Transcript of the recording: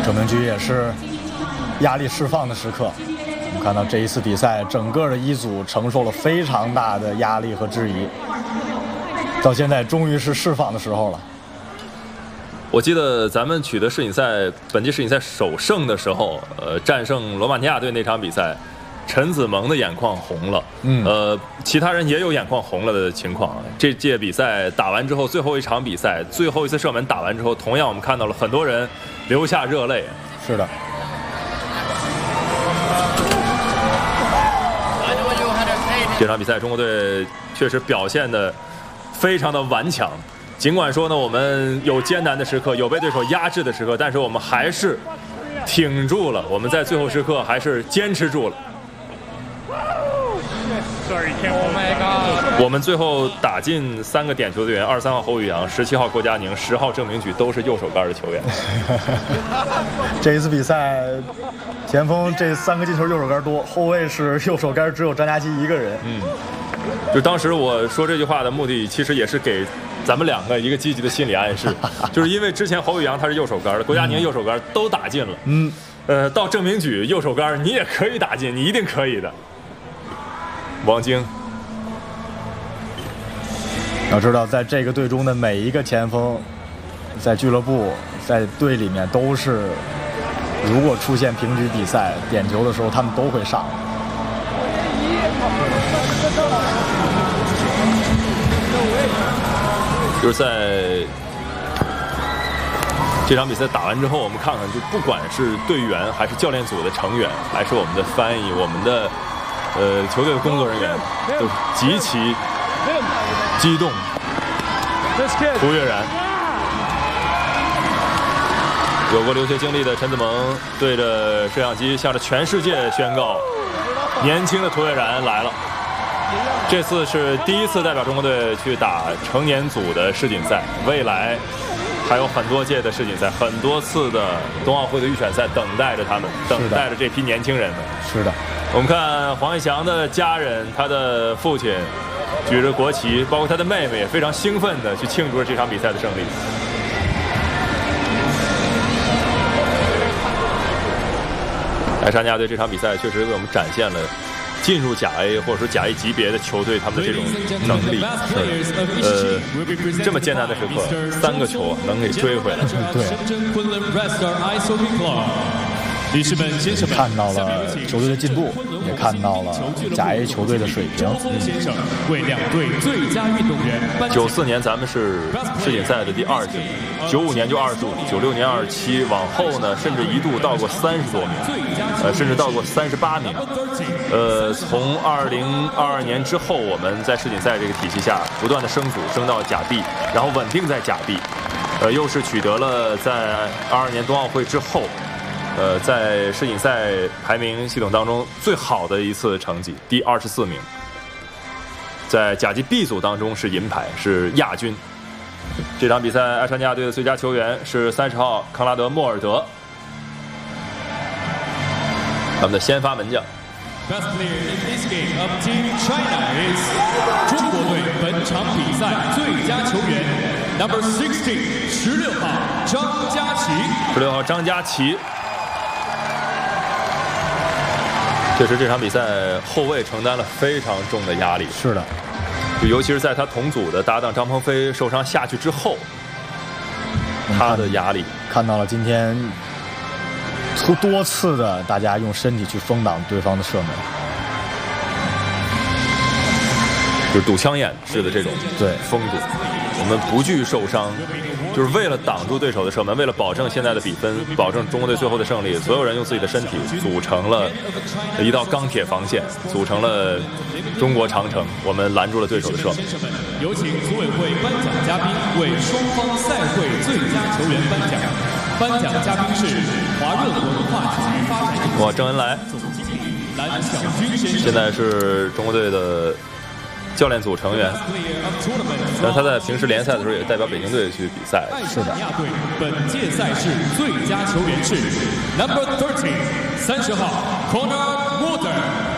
郑明菊也是压力释放的时刻。我们看到这一次比赛，整个的一组承受了非常大的压力和质疑，到现在终于是释放的时候了。 我记得咱们取得本届世锦赛首胜的时候，战胜罗马尼亚队那场比赛，陈子萌的眼眶红了，其他人也有眼眶红了的情况。这届比赛打完之后，最后一场比赛，最后一次射门打完之后，同样我们看到了很多人流下热泪。 是的。 这场比赛，中国队确实表现得非常的顽强。尽管说呢，我们有艰难的时刻，有被对手压制的时刻，但是我们还是挺住了。我们在最后时刻还是坚持住了。我们最后打进3个点球队员，23号侯宇阳、17号郭佳宁、10号郑明菊都是右手杆的球员。 这一次比赛，前锋这3个进球右手杆多，后卫是右手杆只有张家齐一个人。 就当时我说这句话的目的，其实也是给咱们2个一个积极的心理暗示，就是因为之前侯宇阳他是右手杆的，郭佳宁右手杆都打进了，到郑明菊右手杆你也可以打进，你一定可以的。王晶， 要知道，在这个队中的每一个前锋，在俱乐部、在队里面都是，如果出现平局比赛、点球的时候，他们都会上。 就是在这场比赛打完之后，我们看看，就不管是队员还是教练组的成员，还是我们的翻译、我们的球队的工作人员，都是极其激动、胡跃然。有过留学经历的陈子萌对着摄像机向着全世界宣告：年轻的涂跃然来了。这次是第一次代表中国队去打成年组的世锦赛，未来还有很多届的世锦赛，很多次的冬奥会的预选赛等待着他们，等待着这批年轻人们。 是的， 我们看黄逸翔的家人，他的父亲举着国旗，包括他的妹妹也非常兴奋地去庆祝这场比赛的胜利。爱沙尼亚队这场比赛确实为我们展现了进入甲 A 或者说甲 A 级别的球队他们的这种能力。这么艰难的时刻，3个球能给追回来。 对。看到了球队的进步，也看到了甲 A 球队的水平。 94年咱们是世锦赛的第20名，95年就25名，96年27，往后呢甚至一度到过30多名，甚至到过38名。从2022年之后，我们在世锦赛这个体系下不断的升组，升到甲 B， 然后稳定在甲 B，又是取得了在22年冬奥会之后。在世锦赛排名系统当中最好的一次成绩，第24名。在甲级 B 组当中是银牌，是亚军。这场比赛，爱沙尼亚队的最佳球员是30号康拉德·莫尔德，他们的先发门将。 Best player in this game of Team China is 中国队本场比赛最佳球员 Number 16号张家齐。 16号张家齐。确实，这场比赛后卫承担了非常重的压力。 是的， 尤其是在他同组的搭档张鹏飞受伤下去之后，他的压力看到了今天多次的大家用身体去封挡对方的射门， 就是堵枪眼式的这种封堵。我们不惧受伤，就是为了挡住对手的射门，为了保证现在的比分，保证中国队最后的胜利，所有人用自己的身体组成了一道钢铁防线，组成了中国长城，我们拦住了对手的射门。 有请组委会颁奖嘉宾为双方赛会最佳球员颁奖，颁奖嘉宾是华润文化局发展有限公司郑恩来总经理蓝小军先生， 现在是中国队的教练组成员，但是他在平时联赛的时候也代表北京队去比赛。 是的。 本届赛事最佳球员是 Number 30号 Conor Water。